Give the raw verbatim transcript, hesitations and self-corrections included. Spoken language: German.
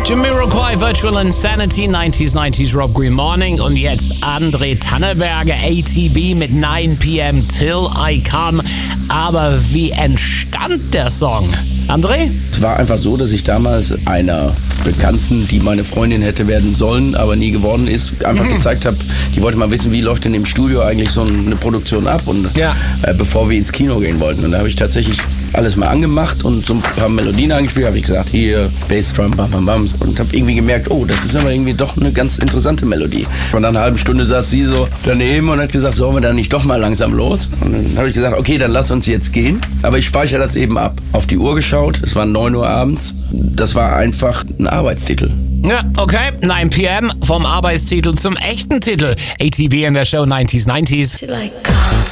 Jamiroquai, Virtual Insanity, neunziger neunzig Rob Green Morning und jetzt André Tanneberger, A T B mit nine p m Till I Come. Aber wie entstand der Song? André? Es war einfach so, dass ich damals einer Bekannten, die meine Freundin hätte werden sollen, aber nie geworden ist, einfach gezeigt habe, die wollte mal wissen, wie läuft denn im Studio eigentlich so eine Produktion ab und ja. äh, bevor wir ins Kino gehen wollten. Und da habe ich tatsächlich alles mal angemacht und so ein paar Melodien angespielt, habe ich gesagt, hier, Bassdrum, bam, bam, bam, und habe irgendwie gemerkt, oh, das ist aber irgendwie doch eine ganz interessante Melodie. Und nach einer halben Stunde saß sie so daneben und hat gesagt, sollen wir dann nicht doch mal langsam los? Und dann habe ich gesagt, okay, dann lass uns jetzt gehen, aber ich speichere das eben ab. Auf die Uhr geschaut, es war neun Uhr abends, das war einfach ein Arbeitstitel. Ja, okay, nine p m vom Arbeitstitel zum echten Titel. A T B in der Show neunziger neunzig.